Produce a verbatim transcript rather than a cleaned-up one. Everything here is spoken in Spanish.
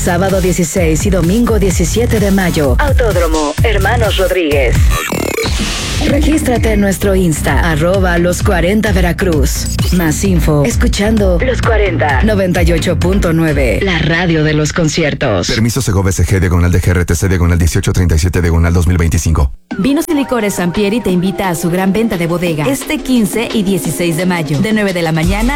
Sábado dieciséis y domingo diecisiete de mayo. Autódromo Hermanos Rodríguez. Regístrate en nuestro Insta, arroba los cuarenta Veracruz. Más info, escuchando Los cuarenta, noventa y ocho punto nueve, la radio de los conciertos. Permiso Segovia S G, diagonal de G R T C, diagonal dieciocho treinta y siete, diagonal dos mil veinticinco. Vinos y Licores Sampieri te invita a su gran venta de bodega este quince y dieciséis de mayo, de nueve de la mañana